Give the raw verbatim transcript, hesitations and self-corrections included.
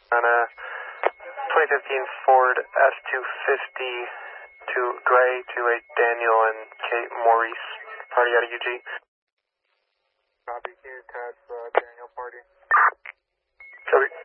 On a twenty fifteen Ford F two fifty to Gray to a Daniel and Kate Maurice. Party out of U G. Copy, can you attach uh, Daniel party? Copy.